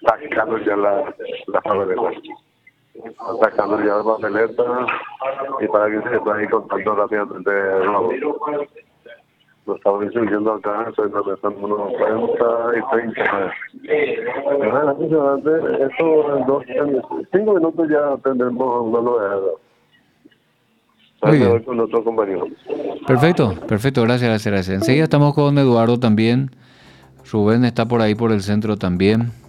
sacando ya la papeleta. Sacando ya la papeleta y para que se pueda ir contando rápidamente lo estamos distribuyendo acá, estoy pensando unos 40 y 30. Esto en 5 minutos ya tendremos una novedad. Muy bien. Con otro compañero. Perfecto, gracias. Enseguida estamos con Eduardo también. Rubén está por ahí por el centro también.